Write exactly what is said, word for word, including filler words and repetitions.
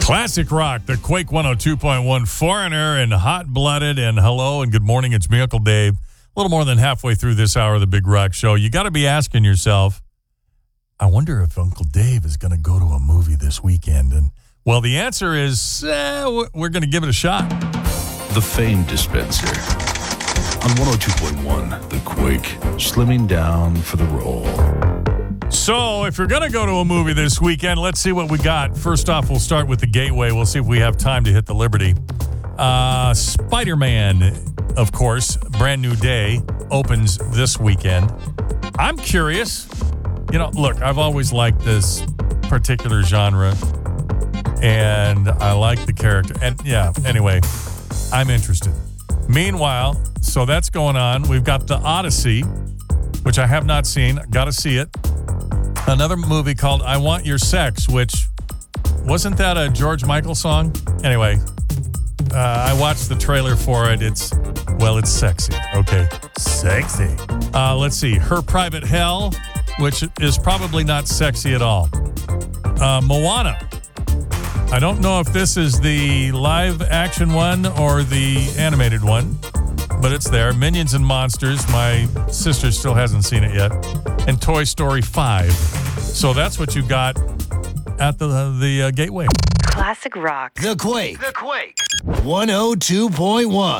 Classic rock, the Quake one oh two point one Foreigner and Hot Blooded. And hello and good morning. It's me, Uncle Dave. A little more than halfway through this hour of the Big Rock Show. You got to be asking yourself, I wonder if Uncle Dave is going to go to a movie this weekend. And, well, the answer is eh, we're going to give it a shot. The Fame Dispenser on one oh two point one, The Quake, slimming down for the role. So, if you're going to go to a movie this weekend, let's see what we got. First off, we'll start with the Gateway. We'll see if we have time to hit the Liberty. Uh, Spider-Man, of course, Brand New Day, opens this weekend. I'm curious. You know, look, I've always liked this particular genre, and I like the character. And, yeah, anyway, I'm interested. Meanwhile, so that's going on. We've got The Odyssey, which I have not seen. Got to see it. Another movie called I Want Your Sex, which wasn't that a George Michael song? Anyway, uh, I watched the trailer for it. It's, well, it's sexy. Okay, sexy. Uh, let's see. Her Private Hell, which is probably not sexy at all. Uh, Moana. I don't know if this is the live action one or the animated one, but it's there. Minions and Monsters. My sister still hasn't seen it yet. And Toy Story five. So that's what you got at the the uh, Gateway. Classic rock. The Quake. The Quake. one oh two point one.